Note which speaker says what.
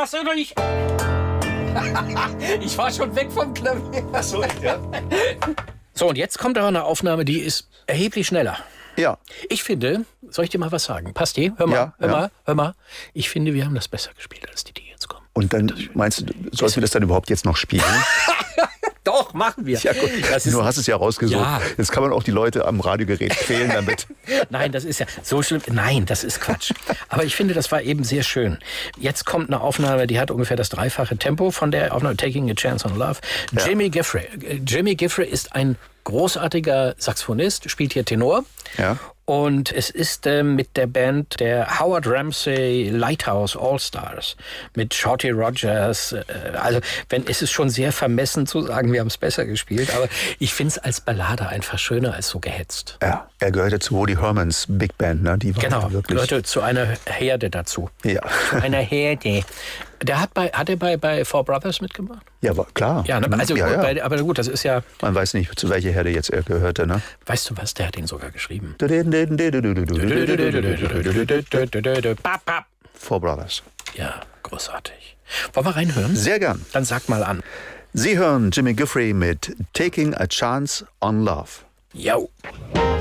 Speaker 1: machst du doch nicht. Ich war schon weg vom Klavier.
Speaker 2: Ach so, ja.
Speaker 1: So, und jetzt kommt aber eine Aufnahme, die ist erheblich schneller.
Speaker 2: Ja.
Speaker 1: Ich finde, soll ich dir mal was sagen? Passt die? Hör mal,
Speaker 2: Ja,
Speaker 1: hör mal. Ich finde, wir haben das besser gespielt, als die jetzt kommen.
Speaker 2: Und dann meinst du, sollten wir das dann überhaupt jetzt noch spielen?
Speaker 1: Doch, machen wir.
Speaker 2: Ja, gut. Du hast es ja rausgesucht.
Speaker 1: Ja.
Speaker 2: Jetzt kann man auch die Leute am Radiogerät quälen damit.
Speaker 1: Nein, das ist ja so schlimm. Nein, das ist Quatsch. Aber ich finde, das war eben sehr schön. Jetzt kommt eine Aufnahme, die hat ungefähr das dreifache Tempo von der Aufnahme Taking a Chance on Love. Ja. Jimmy Giuffre ist ein großartiger Saxophonist, spielt hier Tenor.
Speaker 2: Ja.
Speaker 1: Und es ist mit der Band der Howard Ramsey Lighthouse All-Stars mit Shorty Rogers. Also es ist schon sehr vermessen zu sagen, wir haben es besser gespielt, aber ich finde es als Ballade einfach schöner als so gehetzt.
Speaker 2: Ja, er gehörte zu Woody Hermans Big Band, ne? Die war
Speaker 1: genau,
Speaker 2: wirklich...
Speaker 1: gehörte zu einer Herde dazu.
Speaker 2: Ja.
Speaker 1: Zu einer Herde. Hat er bei Four Brothers mitgemacht?
Speaker 2: Ja, war klar.
Speaker 1: Ja, ne? Also
Speaker 2: ja,
Speaker 1: gut,
Speaker 2: ja.
Speaker 1: Aber gut, das ist ja...
Speaker 2: Man weiß nicht, zu welcher Herde jetzt er gehörte, ne?
Speaker 1: Weißt du was, der hat ihn sogar geschrieben.
Speaker 2: Four Brothers.
Speaker 1: Ja, großartig. Wollen wir reinhören?
Speaker 2: Sehr gern.
Speaker 1: Dann sag mal an.
Speaker 2: Sie hören Jimmy Giuffre mit Taking a Chance on Love.
Speaker 1: Jo.